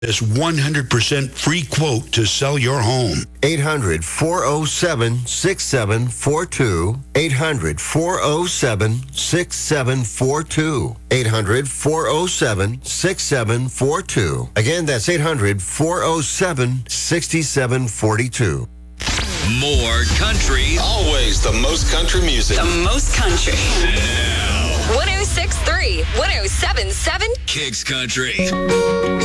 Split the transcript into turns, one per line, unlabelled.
This 100% free quote to sell your home.
800-407-6742. 800-407-6742. 800-407-6742. Again, that's 800-407-6742.
More country.
Always the most country music.
The most country.
Now.
106.3, 107.7.
Kicks Country.